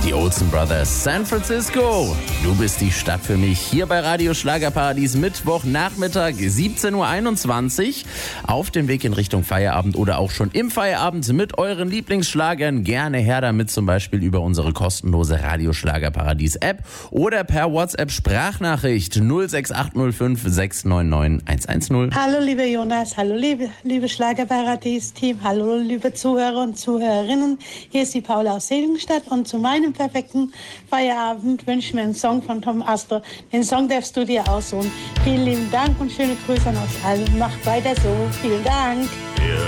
Die Olsen Brothers, San Francisco. Du bist die Stadt für mich. Hier bei Radio Schlagerparadies, Mittwochnachmittag, 17.21 Uhr. Auf dem Weg in Richtung Feierabend oder auch schon im Feierabend mit euren Lieblingsschlagern. Gerne her damit, zum Beispiel über unsere kostenlose Radio Schlagerparadies App oder per WhatsApp Sprachnachricht 06805 699 110. Hallo liebe Jonas, hallo liebe Schlagerparadies-Team, hallo liebe Zuhörer und Zuhörerinnen. Hier ist die Paula aus Seligenstadt und zu meinem perfekten Feierabend wünsche ich mir einen Song von Tom Astor. Den Song darfst du dir aussuchen. Vielen lieben Dank und schöne Grüße an euch alle. Macht weiter so. Vielen Dank.